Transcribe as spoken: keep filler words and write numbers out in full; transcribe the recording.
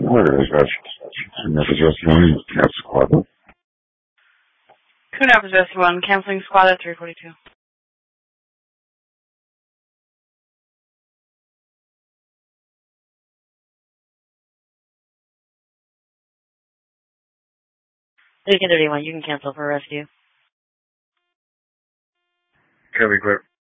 Where is that? Never one, Camp Squad. Kuna Possessed one, canceling squad at three forty-two. Lincoln thirty-one, you can cancel for rescue. Can we clear?